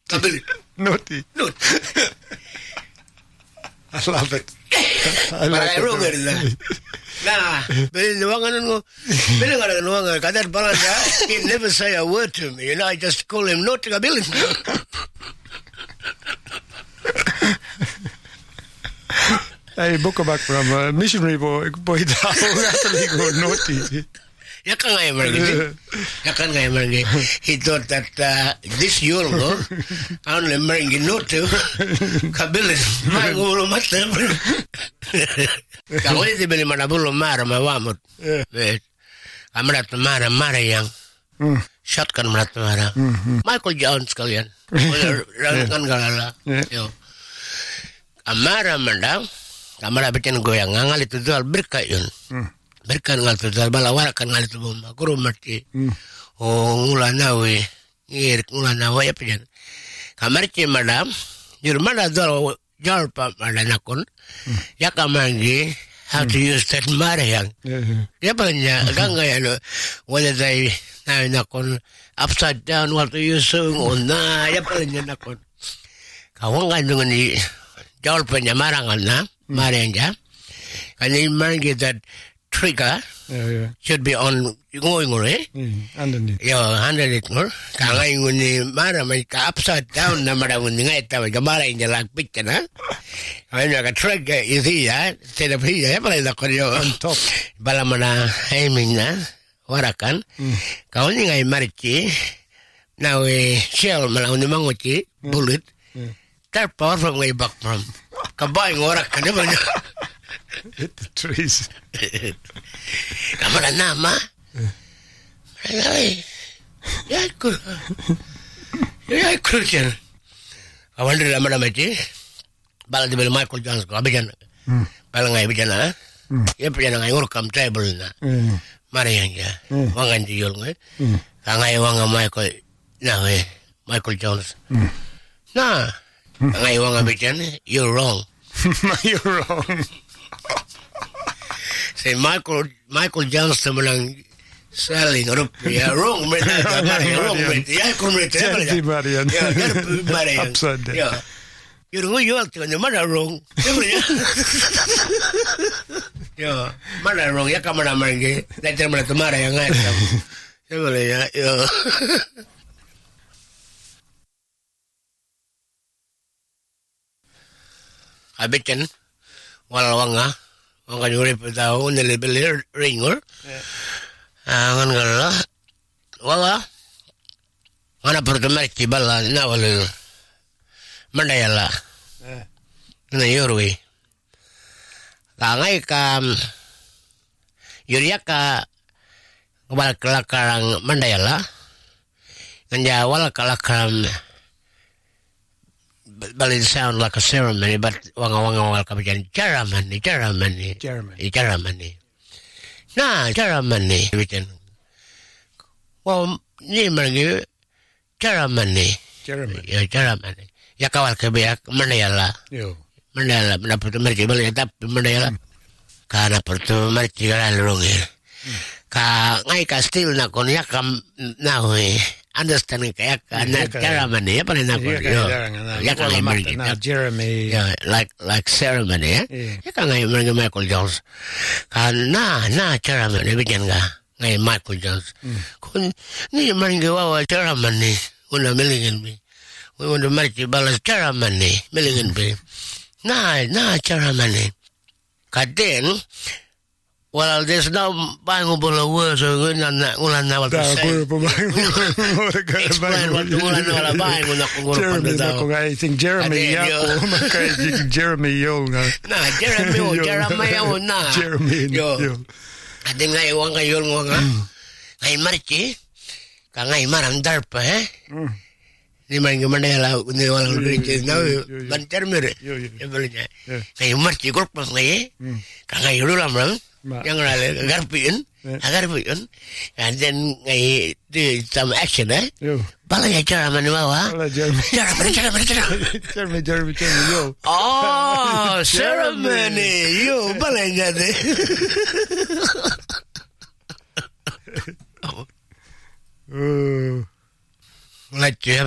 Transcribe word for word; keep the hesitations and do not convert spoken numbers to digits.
Ability. Naughty. Naughty. I love it. I like it. Wrong with that. Nah, but in the one and go, Billy got a long got that balance. He never say a word to me. You know, I just call him naughty ability. Hey, Boekebak from uh, missionary boy, boy down. Naughty. Yakan nga yung Yakan nga yung He thought that uh, this yul go, only maringi no to, kabilis, magulo mata. Kawin si bili manabulo mara mawamot. Kamrat mara mara yang. Shotgun marat mara. Michael Jones kalian. Rangan galala. Yo. Amara mandang, kamara bikin goyang ngal itu jual berkah yun. Berkan ngal tu dal bala wara kan ngal tu bomba guru marti o ngula nawe ngir ngula nawe ya pijan kamarti madam jur mana dal jal pa madana kon ya kamangi how to use that marayang ya banya ganga ya no whether they na nakon upside down what to use on na ya banya nakon kawang dengan ni jal pa nya marangal na marayang ja kani mangi that trigger yeah, yeah. should be on going right mm, underneath yeah underneath no kaya nguni mara may ka upside down na mara nguni ngay tawa gamara inja lag picture na kaya nga trigger is here instead of here pala na ko on top bala mana aiming na warakan mm. kaya nga ngay marichi na we shell mala nguni manguchi bullet mm. that power from way back from kabay warakan diba niya hit the trees. Kamera nama. Ay. Ya ikut. Ya ikut je. Kawan dia nama nama je. Bala di bela Michael Jones ko abijan. Bala ngai abijan ah. Ya abijan ngai ngurkam table na. Mari yang ya. Wangan diol ngai. Ngai wangan Michael na we Michael Jones. Nah. Ngai wangan abijan you're wrong. You're wrong. Say Michael Michael Johnson menang selling rupiah wrong mereka wrong mereka ya kau mereka Jadi Marian ya jadi Marian upside down ya you know you have to mana wrong ya mana wrong ya kamera mereka nanti mereka marah yang ada ya boleh ya ya abican walau wanga wanga nyuri petau nilai ringor angan gala wala mana pertama kibala na wala mandayala na yorwe kangai kam yuria ka wala kalakarang mandayala nganja wala kalakam but it sounds like a ceremony, but wanga wanga wanga kapitan ceremony, ceremony, Germany, ceremony. Nah, ceremony. Kapitan. Well, ni mereka ceremony. Germany. Ya ceremony. Ya kawal kebiak Mandayala. Yo. Mandayala, mana pertu mereka balik tapi Mandayala. Karena pertu mereka lalu ni. Ka ngai ka still nak kon ya kam nawe. Understanding kayak na ceremony apa nak ya kan na Jeremy yeah like like ceremony ya ya kan ngai mereka Michael Jones kan na na ceremony bikin ga ngai Michael Jones kun ni mereka wawa ceremony una melingin bi una mereka balas ceremony melingin bi na na ceremony kaden. Well, there's no bangable words or ulan na ulan na wala say. Explain what ulan na wala bang ulan kung Jeremy na I think Jeremy ya ko makay Jeremy yo nga. Na Jeremy yo Jeremy yo na. Jeremy yo. Ading nga iwang kayo nga. Ngay marchi ka ngay marang darpa eh. Ni man yung Mandayala ni walang religious na ban termir. Ebelnya. Ngay marchi grup pas ngay ka ngay rulam ram. Yang lalu garpin, garpin, and then I do some action, eh? Balai cara mana bawa? Cara mana, cara mana, cara. Jeremy, Jeremy, Jeremy, yo. Oh, ceremony, yo, balai jadi. Oh, let's